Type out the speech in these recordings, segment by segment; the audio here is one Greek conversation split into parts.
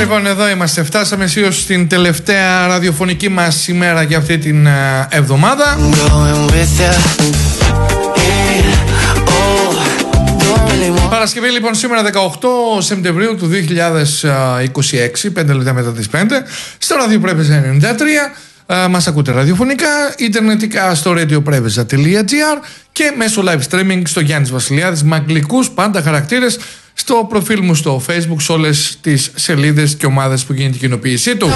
Λοιπόν, εδώ είμαστε. Φτάσαμε αισίως στην τελευταία ραδιοφωνική μας ημέρα για αυτή την εβδομάδα. Παρασκευή λοιπόν σήμερα 18 Σεπτεμβρίου του 2026, 5 λεπτά μετά τις 5, στο ραδιοπρέπεζα 93. Μας ακούτε ραδιοφωνικά, ιντερνετικά στο radioprepeza.gr και μέσω live streaming στο Γιάννης Βασιλιάδης με αγγλικούς πάντα χαρακτήρες στο προφίλ μου στο Facebook, σε όλες τις σελίδες και ομάδες που γίνεται η κοινοποίησή του.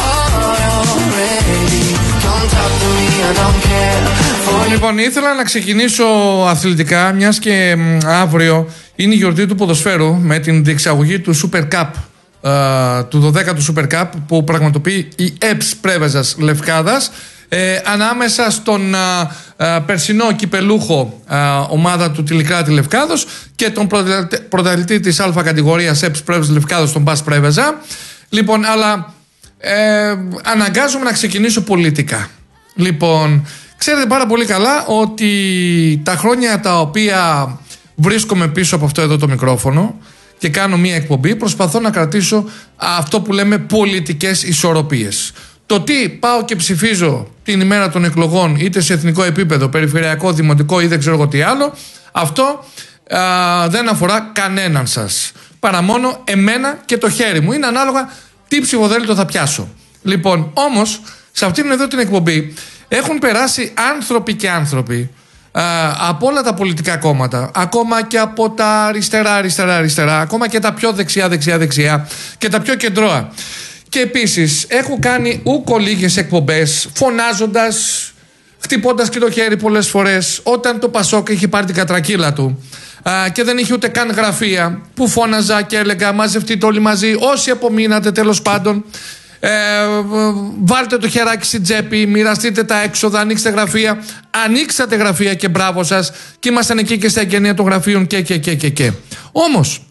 Λοιπόν, ήθελα να ξεκινήσω αθλητικά, μιας και αύριο είναι η γιορτή του ποδοσφαίρου με την διεξαγωγή του Super Cup, του 12ου Super Cup που πραγματοποιεί η ΕΠΣ Πρέβεζας Λευκάδας ανάμεσα στον περσινό κυπελούχο ομάδα του Τηλικράτη Λευκάδος και τον πρωταθλητή της Α κατηγορίας ΕΠΣ Πρέβεζας Λευκάδος, τον Μπας Πρέβεζα. Λοιπόν, αλλά αναγκάζομαι να ξεκινήσω πολιτικά. Λοιπόν, ξέρετε πάρα πολύ καλά ότι τα χρόνια τα οποία βρίσκομαι πίσω από αυτό εδώ το μικρόφωνο και κάνω μία εκπομπή, προσπαθώ να κρατήσω αυτό που λέμε πολιτικές ισορροπίες. Το τι πάω και ψηφίζω την ημέρα των εκλογών, είτε σε εθνικό επίπεδο, περιφερειακό, δημοτικό ή δεν ξέρω εγώ τι άλλο, αυτό δεν αφορά κανέναν σας, παρά μόνο εμένα και το χέρι μου. Είναι ανάλογα τι ψηφοδέλτιο θα πιάσω. Λοιπόν, όμως, σε αυτήν εδώ την εκπομπή έχουν περάσει άνθρωποι και άνθρωποι από όλα τα πολιτικά κόμματα, ακόμα και από τα αριστερά, ακόμα και τα πιο δεξιά και τα πιο κεντρώα. Και επίσης έχω κάνει ούκο λίγες εκπομπές φωνάζοντας, χτυπώντας και το χέρι πολλές φορές όταν το Πασόκ είχε πάρει την κατρακύλα του και δεν είχε ούτε καν γραφεία, που φώναζα και έλεγα μαζευτείτε όλοι μαζί, όσοι απομείνατε τέλος πάντων, βάλτε το χεράκι στην τσέπη, μοιραστείτε τα έξοδα, ανοίξτε γραφεία. Ανοίξατε γραφεία και μπράβο σας, και ήμασταν εκεί και στα εγγενεία των γραφείων και. Όμως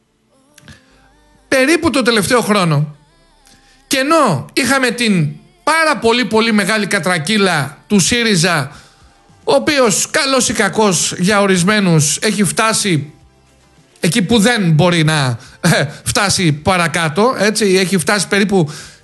περίπου το τελευταίο χρόνο, και ενώ είχαμε την πάρα πολύ μεγάλη κατρακύλα του ΣΥΡΙΖΑ, ο οποίος καλός ή κακός για ορισμένους έχει φτάσει εκεί που δεν μπορεί να φτάσει παρακάτω, έτσι, έχει φτάσει περίπου